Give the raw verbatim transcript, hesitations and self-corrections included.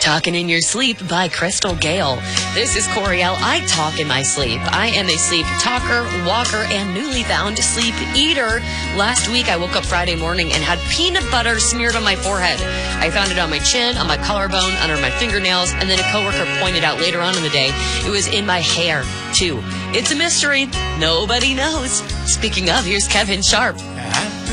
Talking in Your Sleep by Crystal Gale. This is Coriel. I talk in my sleep. I am a sleep talker, walker, and newly found sleep eater. Last week, I woke up Friday morning and had peanut butter smeared on my forehead. I found it on my chin, on my collarbone, under my fingernails, and then a coworker pointed out later on in the day it was in my hair, too. It's a mystery. Nobody knows. Speaking of, here's Kevin Sharp.